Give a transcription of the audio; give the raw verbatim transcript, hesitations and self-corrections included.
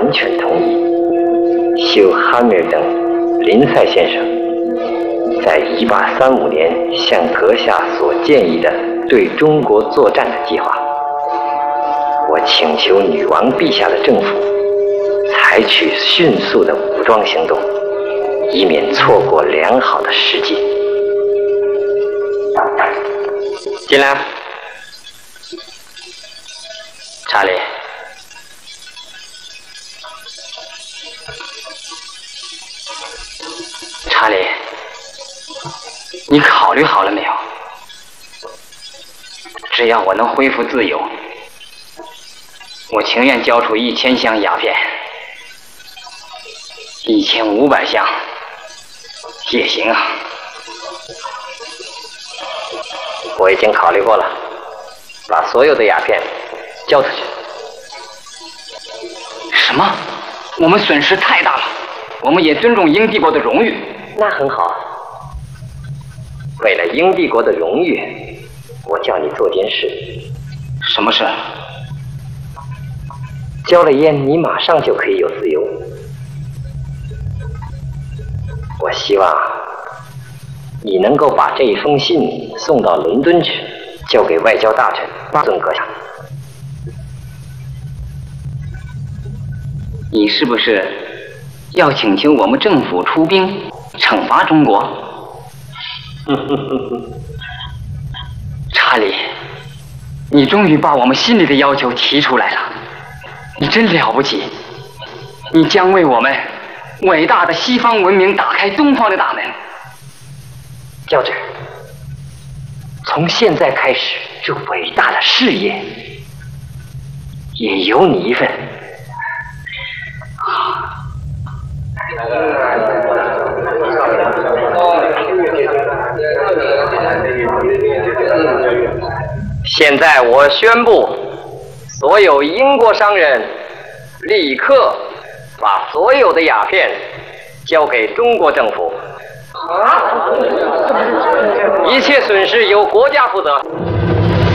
完全同意。休·汉密尔顿、林赛先生在一八三五年向阁下所建议的对中国作战的计划，我请求女王陛下的政府采取迅速的武装行动，以免错过良好的时机。进来，查理。查理，你考虑好了没有？只要我能恢复自由，我情愿交出一千箱鸦片，一千五百箱也行啊。我已经考虑过了，把所有的鸦片交出去。什么？我们损失太大了。我们也尊重英帝国的荣誉。那很好。为了英帝国的荣誉，我叫你做件事。什么事？交了烟，你马上就可以有自由。我希望你能够把这一封信送到伦敦去，交给外交大臣巴顿阁下。你是不是要请求我们政府出兵惩罚中国？查理，你终于把我们心里的要求提出来了，你真了不起！你将为我们伟大的西方文明打开东方的大门。教授，从现在开始，这伟大的事业也有你一份。现在我宣布，所有英国商人立刻把所有的鸦片交给中国政府，一切损失由国家负责。